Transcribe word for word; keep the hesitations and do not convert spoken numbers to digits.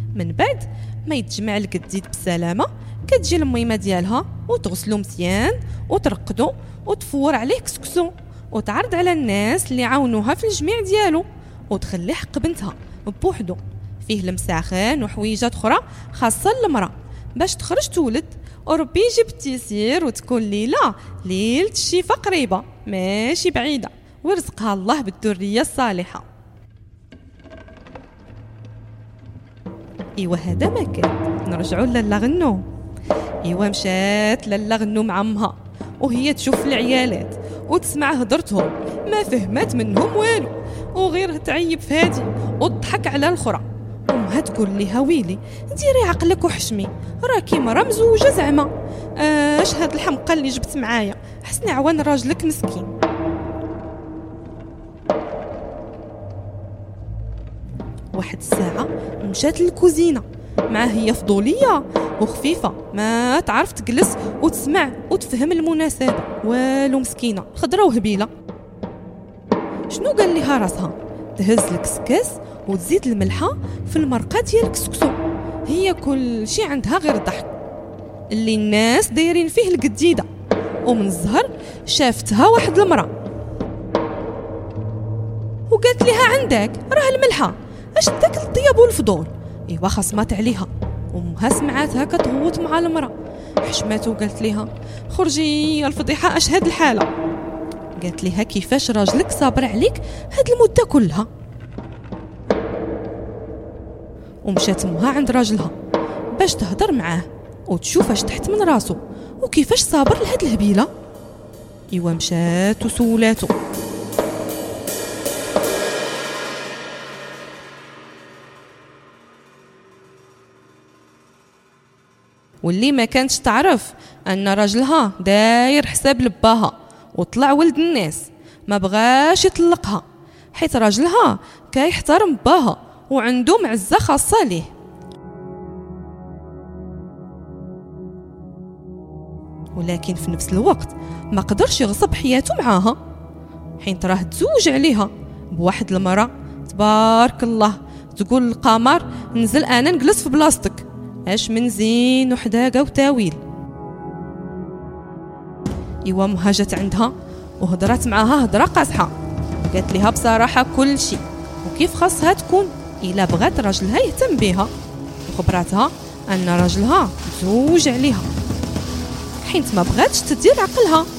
من بعد ما يتجمع القديد بسلامه كتجي الميمه ديالها وتغسلو مزيان وترقدو وتفور عليه كسكسو وتعرض على الناس اللي عاونوها في الجميع ديالو وتخلي حق بنتها بوحدو فيه المساخن وحويجات اخرى خاصه المراه باش تخرج تولد وربي يجيب التيسير وتكون ليله ليله الشفا قريبه ماشي بعيده ورزقها الله بالذريه الصالحه. ايوا هذا ما كان نرجعوا لالا غنو. ايوا مشات لالا غنو مع امها وهي تشوف العيالات وتسمع هضرتهم ما فهمت منهم والو وغير تعيب في هادي وتضحك على الاخرى. امها تقول ليها ويلي ديري عقلك وحشمي راكي مرا مزوجه زعما اش هاد الحمقى اللي جبت معايا حسني عوان راجلك مسكين. واحد الساعه مشات للكوزينه مع هي فضوليه وخفيفه ما تعرف تجلس وتسمع وتفهم المناسبه والو مسكينه خضره وهبيله. شنو قال لها راسها تهز الكسكاس وتزيد الملحه في المرقه ديال الكسكسو. هي كل شيء عندها غير الضحك اللي الناس دايرين فيه القديده. ومن الزهر شافتها واحد المراه وقالت لها عندك راه الملحه اش داك الطياب والفضول. ايوا خصمات عليها وامها سمعاتها كتغوت مع المراه حشمات وقالت لها خرجي الفضيحه اش هاد الحاله. قالت لها كيفاش راجلك صابر عليك هاد المده كلها. ومشات امها عند راجلها باش تهضر معاه وتشوف اش تحت من راسو وكيفاش صابر لهاد الهبيله. ايوا مشات وسولاتو واللي ما كانتش تعرف ان راجلها داير حساب لباها وطلع ولد الناس ما بغاش يطلقها حيت راجلها كيحترم باها وعنده معزه خاصه ليه. ولكن في نفس الوقت ما قدرش يغصب حياته معاها حين تراه تزوج عليها بواحد المراه تبارك الله تقول القمر نزل انا نجلس في بلاصتك اش من زين وحداقه وتاويل. ايوا امها جات عندها وهضرات معاها هضره قاصحه وقالت لها بصراحه كل شيء وكيف خاصها تكون الا بغات راجلها يهتم بها وخبراتها ان راجلها مزوج عليها حيت ما بغاتش تدير عقلها